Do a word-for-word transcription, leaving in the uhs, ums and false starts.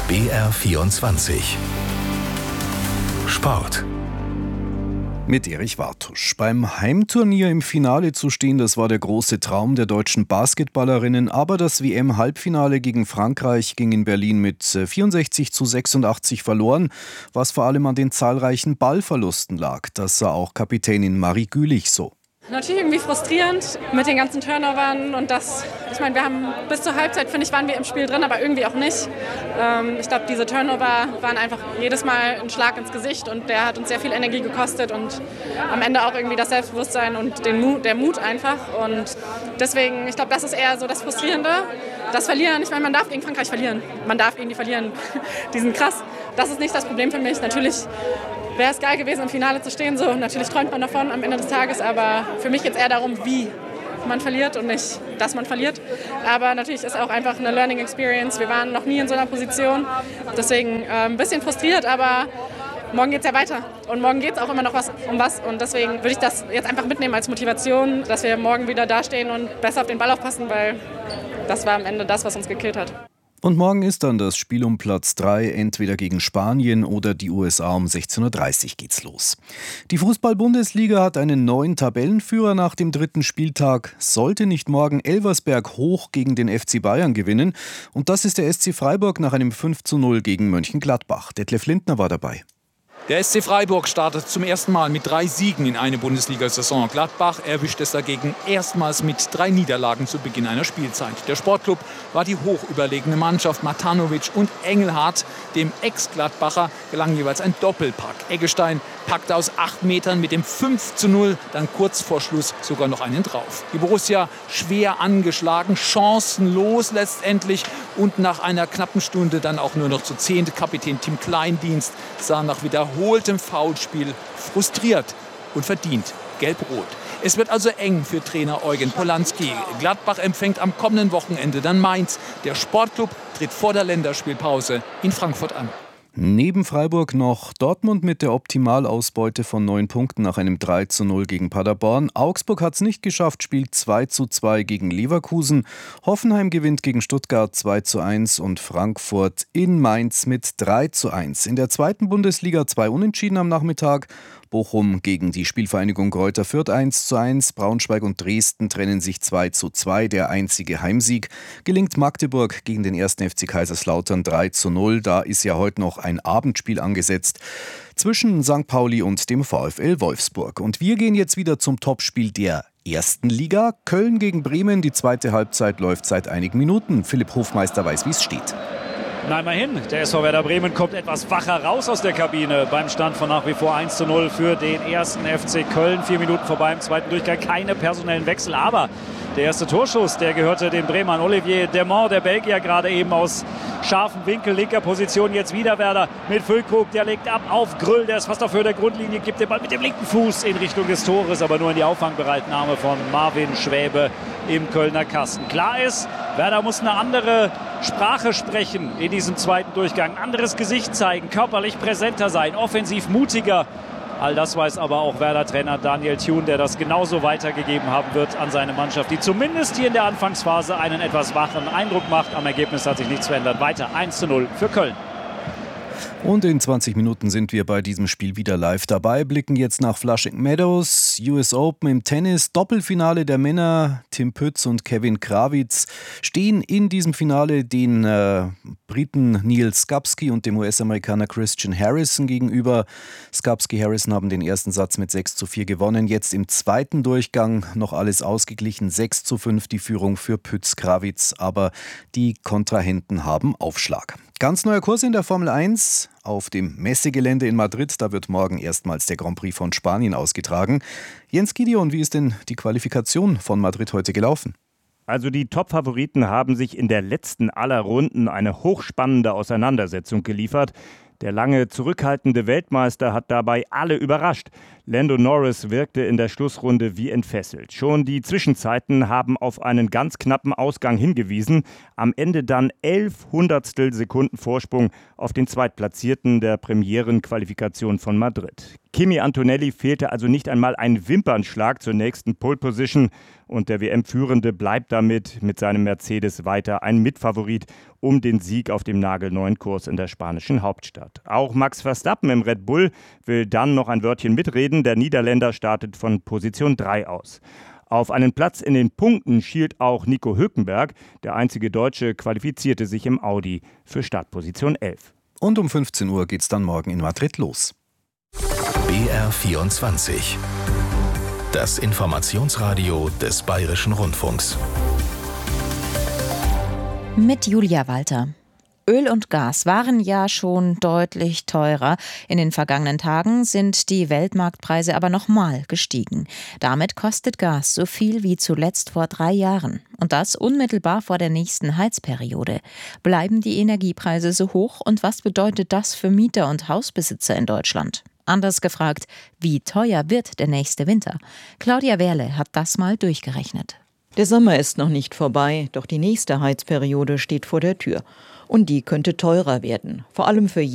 B R vierundzwanzig Sport. Mit Erich Wartusch. Beim Heimturnier im Finale zu stehen, das war der große Traum der deutschen Basketballerinnen. Aber das W M-Halbfinale gegen Frankreich ging in Berlin mit vierundsechzig zu sechsundachtzig verloren, was vor allem an den zahlreichen Ballverlusten lag. Das sah auch Kapitänin Marie Gülich so. Natürlich irgendwie frustrierend mit den ganzen Turnovern und das, ich meine, wir haben bis zur Halbzeit, finde ich, waren wir im Spiel drin, aber irgendwie auch nicht. Ähm, ich glaube, diese Turnover waren einfach jedes Mal ein Schlag ins Gesicht und der hat uns sehr viel Energie gekostet und am Ende auch irgendwie das Selbstbewusstsein und den Mut, der Mut einfach. Und deswegen, ich glaube, das ist eher so das Frustrierende. Das Verlieren, ich meine, man darf gegen Frankreich verlieren. Man darf gegen die verlieren. Die sind krass. Das ist nicht das Problem für mich. Natürlich wäre es geil gewesen, im Finale zu stehen. So, natürlich träumt man davon am Ende des Tages, aber für mich geht es eher darum, wie man verliert und nicht, dass man verliert. Aber natürlich ist auch einfach eine Learning Experience. Wir waren noch nie in so einer Position. Deswegen äh, ein bisschen frustriert, aber morgen geht es ja weiter. Und morgen geht es auch immer noch was, um was. Und deswegen würde ich das jetzt einfach mitnehmen als Motivation, dass wir morgen wieder dastehen und besser auf den Ball aufpassen, weil das war am Ende das, was uns gekillt hat. Und morgen ist dann das Spiel um Platz drei, entweder gegen Spanien oder die U S A. Um sechzehn Uhr dreißig geht's los. Die Fußball-Bundesliga hat einen neuen Tabellenführer nach dem dritten Spieltag. Sollte nicht morgen Elversberg hoch gegen den F C Bayern gewinnen. Und das ist der S C Freiburg nach einem fünf zu null gegen Mönchengladbach. Detlef Lindner war dabei. Der S C Freiburg startet zum ersten Mal mit drei Siegen in eine Bundesliga-Saison. Gladbach erwischt es dagegen erstmals mit drei Niederlagen zu Beginn einer Spielzeit. Der Sportclub war die hochüberlegene Mannschaft. Matanovic und Engelhardt, dem Ex-Gladbacher, gelang jeweils ein Doppelpack. Eggestein packte aus acht Metern mit dem fünf zu null dann kurz vor Schluss sogar noch einen drauf. Die Borussia schwer angeschlagen, chancenlos letztendlich und nach einer knappen Stunde dann auch nur noch zu zehnt. Kapitän Tim Kleindienst sah nach wiederholtem Foulspiel frustriert und verdient gelb-rot. Es wird also eng für Trainer Eugen Polanski. Gladbach empfängt am kommenden Wochenende dann Mainz. Der Sportclub tritt vor der Länderspielpause in Frankfurt an. Neben Freiburg noch Dortmund mit der Optimalausbeute von neun Punkten nach einem drei zu null gegen Paderborn. Augsburg hat es nicht geschafft, spielt zwei zu zwei gegen Leverkusen. Hoffenheim gewinnt gegen Stuttgart zwei zu eins und Frankfurt in Mainz mit drei zu eins. In der zweiten Bundesliga zwei Unentschieden am Nachmittag. Bochum gegen die Spielvereinigung Greuther Fürth eins zu eins. Braunschweig und Dresden trennen sich zwei zu zwei. Der einzige Heimsieg gelingt Magdeburg gegen den ersten F C Kaiserslautern drei zu null. Da ist ja heute noch ein Abendspiel angesetzt zwischen Sankt Pauli und dem VfL Wolfsburg. Und wir gehen jetzt wieder zum Topspiel der ersten Liga. Köln gegen Bremen. Die zweite Halbzeit läuft seit einigen Minuten. Philipp Hofmeister weiß, wie es steht. Na immerhin, der S V Werder Bremen kommt etwas wacher raus aus der Kabine beim Stand von nach wie vor eins zu null für den ersten F C Köln. Vier Minuten vorbei im zweiten Durchgang, keine personellen Wechsel, aber der erste Torschuss, der gehörte den Bremern. Olivier Demont, der Belgier, gerade eben aus scharfem Winkel, linker Position, jetzt wieder Werder mit Füllkrug, der legt ab auf Grüll, der ist fast auf Höhe der Grundlinie, gibt den Ball mit dem linken Fuß in Richtung des Tores, aber nur in die Auffangbereitnahme von Marvin Schwäbe im Kölner Kasten. Klar ist, Werder muss eine andere Sprache sprechen in diesem zweiten Durchgang, ein anderes Gesicht zeigen, körperlich präsenter sein, offensiv mutiger. All das weiß aber auch Werder-Trainer Daniel Thun, der das genauso weitergegeben haben wird an seine Mannschaft, die zumindest hier in der Anfangsphase einen etwas wachen Eindruck macht. Am Ergebnis hat sich nichts verändert. Weiter eins zu null für Köln. Und in zwanzig Minuten sind wir bei diesem Spiel wieder live dabei, blicken jetzt nach Flushing Meadows, U S Open im Tennis, Doppelfinale der Männer. Tim Pütz und Kevin Krawitz stehen in diesem Finale den äh, Briten Neil Skupski und dem U S-Amerikaner Christian Harrison gegenüber. Skupski-Harrison haben den ersten Satz mit sechs zu vier gewonnen. Jetzt im zweiten Durchgang noch alles ausgeglichen, sechs zu fünf die Führung für Pütz-Krawitz, aber die Kontrahenten haben Aufschlag. Ganz neuer Kurs in der Formel eins auf dem Messegelände in Madrid. Da wird morgen erstmals der Grand Prix von Spanien ausgetragen. Jens Gideon, wie ist denn die Qualifikation von Madrid heute gelaufen? Also die Top-Favoriten haben sich in der letzten aller Runden eine hochspannende Auseinandersetzung geliefert. Der lange zurückhaltende Weltmeister hat dabei alle überrascht. Lando Norris wirkte in der Schlussrunde wie entfesselt. Schon die Zwischenzeiten haben auf einen ganz knappen Ausgang hingewiesen. Am Ende dann elf Hundertstel Sekunden Vorsprung auf den Zweitplatzierten der Premierenqualifikation von Madrid. Kimi Antonelli fehlte also nicht einmal ein Wimpernschlag zur nächsten Pole-Position und der W M-Führende bleibt damit mit seinem Mercedes weiter ein Mitfavorit um den Sieg auf dem nagelneuen Kurs in der spanischen Hauptstadt. Auch Max Verstappen im Red Bull will dann noch ein Wörtchen mitreden. Der Niederländer startet von Position drei aus. Auf einen Platz in den Punkten schielt auch Nico Hülkenberg. Der einzige Deutsche qualifizierte sich im Audi für Startposition elf. Und um fünfzehn Uhr geht's dann morgen in Madrid los. B R vierundzwanzig. Das Informationsradio des Bayerischen Rundfunks. Mit Julia Walter. Öl und Gas waren ja schon deutlich teurer. In den vergangenen Tagen sind die Weltmarktpreise aber nochmal gestiegen. Damit kostet Gas so viel wie zuletzt vor drei Jahren. Und das unmittelbar vor der nächsten Heizperiode. Bleiben die Energiepreise so hoch und was bedeutet das für Mieter und Hausbesitzer in Deutschland? Anders gefragt, wie teuer wird der nächste Winter? Claudia Wehrle hat das mal durchgerechnet. Der Sommer ist noch nicht vorbei, doch die nächste Heizperiode steht vor der Tür. Und die könnte teurer werden, vor allem für